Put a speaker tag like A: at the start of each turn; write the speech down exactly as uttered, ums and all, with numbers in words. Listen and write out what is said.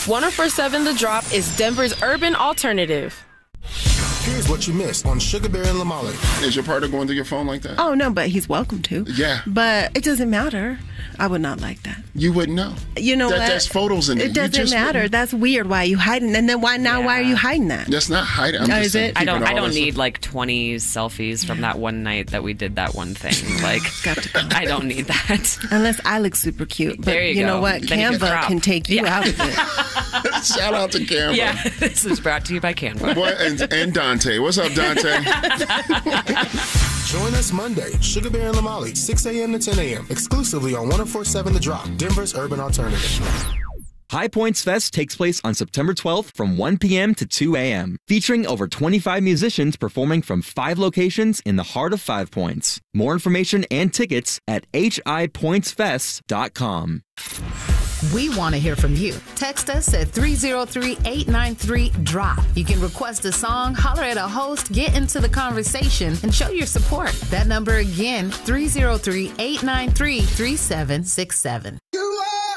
A: one oh four point seven The Drop is Denver's urban alternative.
B: Here's what you missed on Sugar Bear and Lamali.
C: Is your partner going to your phone like that?
D: Oh, no, but he's welcome to.
C: Yeah.
D: But it doesn't matter. I would not like that.
C: You wouldn't know.
D: You know
C: that,
D: what?
C: There's photos in there.
D: It doesn't matter.
C: Wouldn't.
D: That's weird. Why are you hiding? And then why now?
E: Yeah.
D: Why are you hiding that?
C: That's not hiding. I'm
D: Oh,
C: just
D: is
C: saying,
D: it?
E: I don't.
C: keeping
E: I
C: all
E: don't
C: this-
E: need like twenty selfies from that one night that we did that one thing. Like,
D: Got to go.
E: I don't need that.
D: Unless I look super cute. But
E: There you
D: know
E: go.
D: what?
E: Then you can
D: Canva
E: crop.
D: can take you
E: Yeah.
D: out of it.
C: Shout out to Canva.
E: Yeah, this is brought to you by Canva.
C: Boy, and, and Dante. What's up, Dante?
B: Join us Monday, Sugar Bear and Lamali, six a.m. to ten a.m. exclusively on one oh four point seven The Drop, Denver's urban alternative.
F: High Points Fest takes place on September twelfth from one p.m. to two a.m., featuring over twenty-five musicians performing from five locations in the heart of Five Points. More information and tickets at h i points fest dot com.
G: We want to hear from you. Text us at three oh three, eight nine three, drop. You can request a song, holler at a host, get into the conversation, and show your support. That number again, three oh three, eight nine three, three seven six seven.